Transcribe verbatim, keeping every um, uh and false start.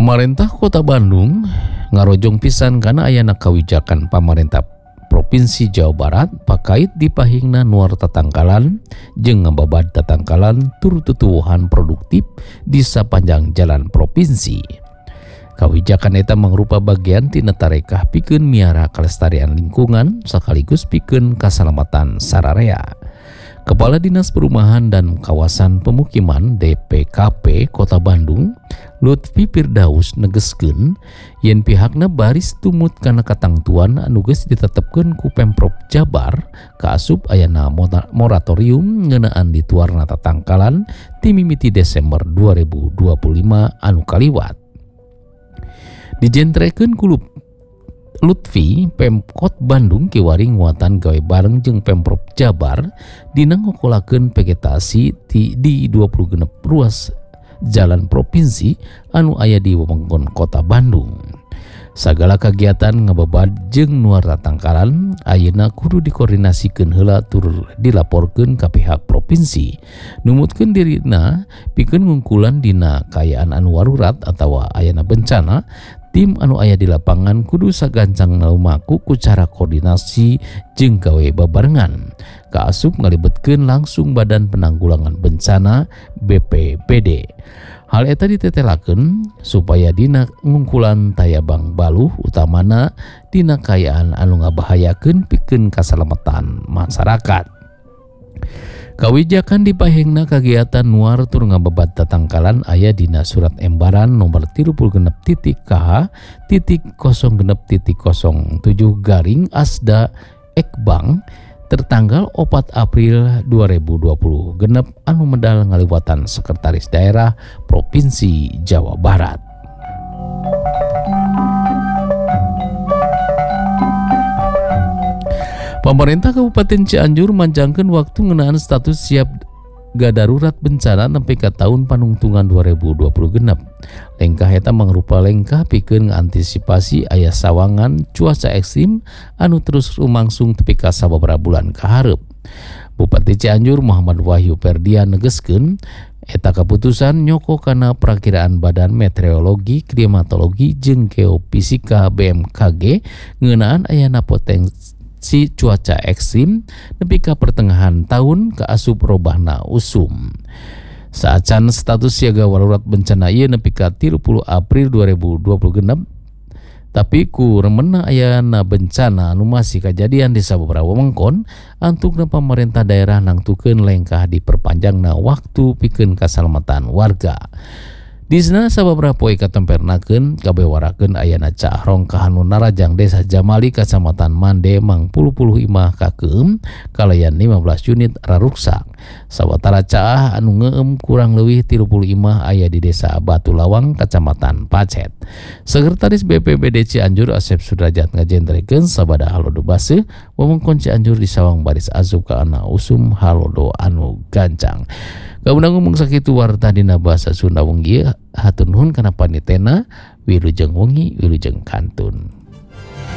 Pamarentah Kota Bandung ngarojong pisan kana ayana kawijakan pamarentah Provinsi Jawa Barat pakait dipahingna nuar tatangkalan jeung ngababad tatangkalan tur tutuwuhan produktif di sapanjang jalan provinsi. Kawijakan eta mangrupa bagian tina tarekah pikeun miara kalestarian lingkungan sekaligus pikeun kasalamatan sararea. Kepala Dinas Perumahan dan Kawasan Pemukiman D P K P Kota Bandung, Lutfi Firdaus negeskeun yen pihakna baris tumut kana katangtuan anu geus ditetepkeun ku Pemprov Jabar kaasup ayana moratorium ngeunaan dituarna tatangkalan ti mimiti Desember dua ribu dua puluh lima anu kaliwat. Dijentrekeun ku Lutfi, Pemkot Bandung kiwari nguatan gawe bareng jeung Pemprov Jabar dina ngokolakeun vegetasi di, di dua puluh genep ruas jalan provinsi anu aya di wewengkon Kota Bandung. Sagala kegiatan ngababad jeung nuar tatangkalan ayeuna kudu dikoordinasikeun heula tur dilaporkeun ka pihak provinsi. Numutkeun dirina pikeun ngungkulan dina kaayaan anu warurat atawa ayana bencana. Tim anu aya di lapangan kudu sagancang ngalumaku ku cara koordinasi jeung gawe babarengan. Kaasup ngalibetkeun langsung Badan Penanggulangan Bencana B P B D. Hal eta ditetelakeun supaya dina ngungkulan tayabang baluh utamana dina kaayaan anu ngabahayakeun pikeun kasalamatan masyarakat. Kawijakan dipahingna kegiatan nuar tur ngababad tatangkalan aya dina surat embaran nomor tilu puluh genep titik K H titik kosong genep titik kosong tujuh garing Asda Ekbang tertanggal opat April dua ribu dua puluh genep anu medal ngaliwatan Sekretaris Daerah Provinsi Jawa Barat. Pemerintah Kabupaten Cianjur manjangkeun waktu ngeunaan status siap gadarurat bencana nepi ka tahun panungtungan dua ribu dua puluh genep. Lengkah eta mangrupa lengkah pikeun ngantisipasi aya sawangan cuaca ekstrim anu terus rumangsung tepi ka sababaraha bulan kaharep. Bupati Cianjur Muhammad Wahyu Ferdian negeskeun eta kaputusan nyoko kana perakiraan Badan Meteorologi, Klimatologi jeung Geofisika B M K G ngeunaan ayana potensi si cuaca ekstrim nepi ka pertengahan tahun kaasup robahna usum. Saacan status siaga warurat bencana ieu nepi ka tilu puluh April dua ribu dua puluh genep, tapi ku remena ayana bencana anu masih kajadian di sababaraha wewengkon antukna pamarentah daerah nangtukeun lengkah diperpanjangna waktu pikeun kasalamatan warga. Disna sababaraha poe katempernakeun kabewarakeun ayana cahrong kahanu Narajang Desa Jamali Kacamatan Mande mangpuluh puluh imah kakeum kalayan lima belas unit raruksak. Sawatara caah anu ngeueum kurang leuwih tilu puluh imah aya di Desa Batu Lawang Kacamatan Pacet. Sekretaris B P B D Cianjur Asep Sudrajat ngajentrekeun sabada halodo baseuh wewengkon Cianjur disawang baris asup ka ana usum halodo anu gancang. Kamunang ngomong sakitu warta dina basa Sunda wengi hatur nuhun kana panitena Wilujeng Wengi Wilujeng Kantun.